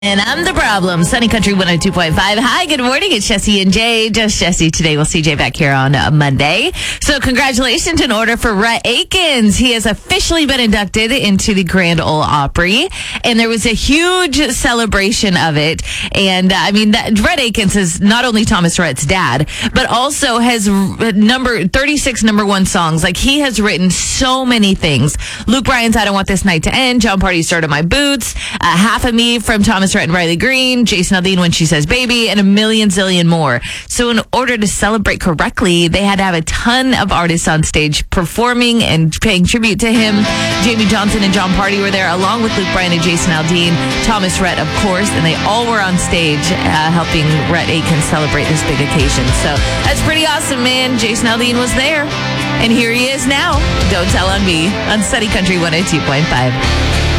And I'm the problem. Sunny Country 102.5. Hi, good morning. It's Jesse and Jay. Just Jesse today. We'll see Jay back here on Monday. So congratulations in order for Rhett Akins. He has officially been inducted into the Grand Ole Opry. And there was a huge celebration of it. And Rhett Akins is not only Thomas Rhett's dad, but also has 36 number one songs. Like, he has written so many things. Luke Bryan's I Don't Want This Night to End. John Party Started My Boots. Half of Me from Thomas Rhett and Riley Green, Jason Aldean When She Says Baby, and a million zillion more. So in order to celebrate correctly, they had to have a ton of artists on stage performing and paying tribute to him. Jamie Johnson and John Party were there, along with Luke Bryan and Jason Aldean, Thomas Rhett, of course, and they all were on stage helping Rhett Akins celebrate this big occasion. So that's pretty awesome, man. Jason Aldean was there, and here he is now. Don't Tell on Me on Sunny Country 102.5.